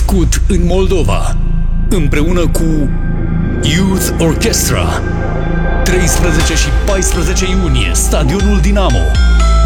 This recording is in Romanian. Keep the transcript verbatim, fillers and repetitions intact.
născut în Moldova, împreună cu Youth Orchestra. treisprezece și paisprezece iunie, Stadionul Dinamo.